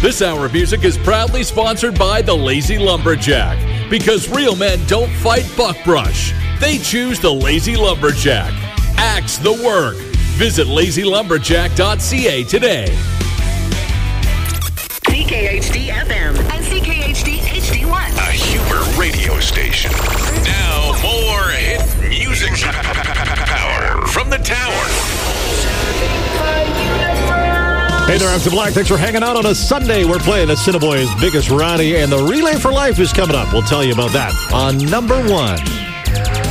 This hour of music is proudly sponsored by the Lazy Lumberjack. Because real men don't fight buckbrush. They choose the Lazy Lumberjack. Axe the work. Visit lazylumberjack.ca today. CKHD FM and CKHD HD1. A Huber radio station. Now more hit music power from the tower. Hey there, I'm Tim Black. Thanks for hanging out on a Sunday. We're playing Assiniboi's Biggest Ronnie, and the Relay for Life is coming up. We'll tell you about that on number 1.